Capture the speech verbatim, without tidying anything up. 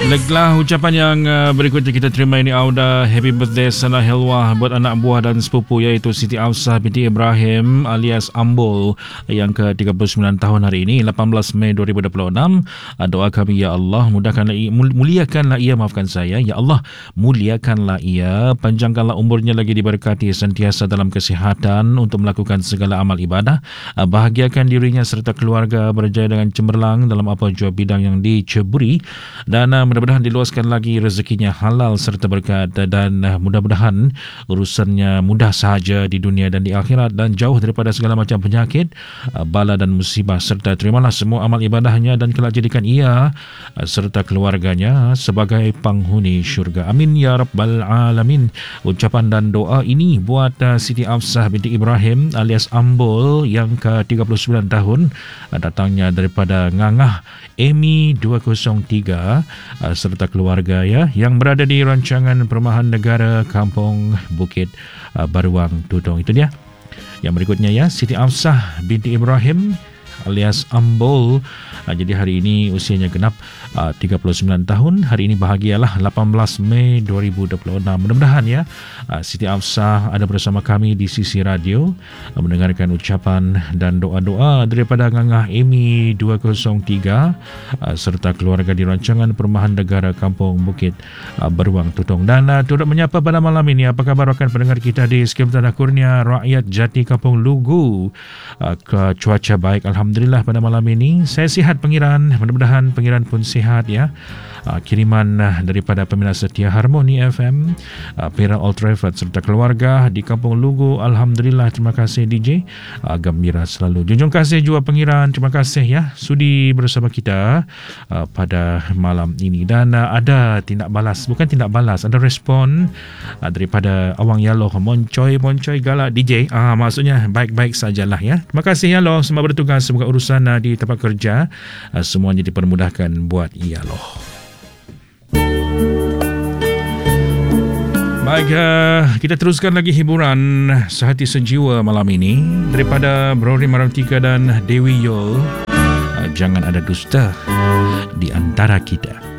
Baiklah, ucapan yang uh, berikutnya kita terima ini Auda. Happy birthday Sana Helwah buat anak buah dan sepupu iaitu Siti Afsah binti Ibrahim alias Ambol yang ke tiga puluh sembilan tahun hari ini, lapan belas Mei dua ribu dua puluh enam. Uh, doa kami, ya Allah, mudahkanlah ia, muliakanlah ia, maafkan saya, ya Allah, muliakanlah ia, panjangkanlah umurnya lagi diberkati sentiasa dalam kesihatan untuk melakukan segala amal ibadah, uh, bahagiakan dirinya serta keluarga berjaya dengan cemerlang dalam apa jua bidang yang diceburi, dan uh, mudah-mudahan diluaskan lagi rezekinya halal serta berkat, dan uh, mudah-mudahan urusannya mudah sahaja di dunia dan di akhirat dan jauh daripada segala macam penyakit, uh, bala dan musibah, serta terimalah semua amal ibadahnya dan kelak jadikan ia uh, serta keluarganya sebagai penghuni syurga. Amin ya rabbal alamin. Ucapan dan doa ini buat uh, Siti Afsah binti Ibrahim alias Ambol yang ke tiga puluh sembilan tahun, uh, datangnya daripada Ngangah Emi dua kosong tiga uh, serta keluarga ya yang berada di rancangan perumahan negara Kampung Bukit uh, Baruang Tutong. Itu dia. Yang berikutnya ya, Siti Afsah binti Ibrahim alias Ambol. Uh, jadi hari ini usianya genap uh, tiga puluh sembilan tahun. Hari ini bahagialah lapan belas Mei dua ribu dua puluh enam. Mudah-mudahan ya uh, Siti Afsah ada bersama kami di sisi radio uh, mendengarkan ucapan dan doa-doa daripada Ngangah Emi dua kosong tiga uh, serta keluarga di rancangan perumahan negara Kampung Bukit uh, Beruang Tutong. Dan uh, turut menyapa pada malam ini, apa khabar rakan pendengar kita di Skim Tanah Kurnia Rakyat Jati Kampung Lugu? Uh, ke cuaca baik alhamdulillah pada malam ini. Saya sihat pengiran, mudah-mudahan pengiran pun sihat ya. Uh, kiriman uh, daripada peminat setia Harmoni F M, uh, Pera Old Trafford serta keluarga di Kampung Lugu. Alhamdulillah, terima kasih D J, uh, gembira selalu. Junjung kasih juga pengiran, terima kasih ya sudi bersama kita uh, pada malam ini. Dan uh, ada tindak balas, bukan tindak balas, ada respon uh, daripada Awang Yaloh, moncoy moncoy galak D J. Ah uh, maksudnya baik-baik sajalah ya. Terima kasih Yaloh, semua bertugas, semoga urusan uh, di tempat kerja uh, semuanya dipermudahkan buat Yaloh. Baik, uh, kita teruskan lagi hiburan sehati sejiwa malam ini daripada Brori Marantika dan Dewi Yol. Uh, jangan ada dusta di antara kita.